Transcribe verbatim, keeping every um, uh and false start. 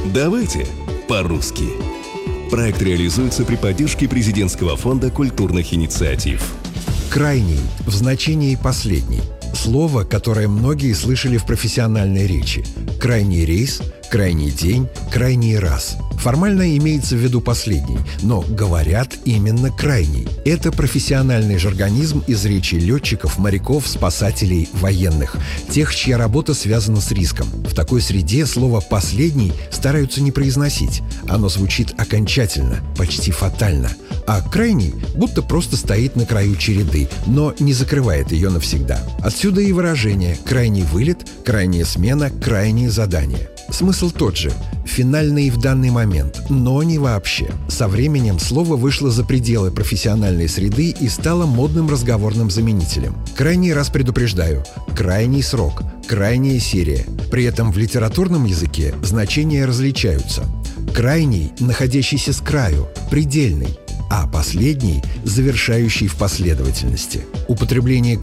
Давайте по-русски. Проект реализуется при поддержке Президентского фонда культурных инициатив. Крайний в значении последний. Слово, которое многие слышали в профессиональной речи. Крайний рейс, крайний день, крайний раз. Формально имеется в виду последний, но говорят именно крайний. Это профессиональный жаргонизм из речи летчиков, моряков, спасателей, военных. Тех, чья работа связана с риском. В такой среде слово «последний» стараются не произносить. Оно звучит окончательно, почти фатально. А крайний будто просто стоит на краю череды, но не закрывает ее навсегда. Отсюда и выражение «крайний вылет», «крайняя смена», «крайнее задание». Смысл тот же – финальный в данный момент, но не вообще. Со временем слово вышло за пределы профессиональной среды и стало модным разговорным заменителем. Крайний раз предупреждаю – крайний срок, крайняя серия. При этом в литературном языке значения различаются. Крайний, находящийся с краю, предельный, а последний, завершающий в последовательности. Употребление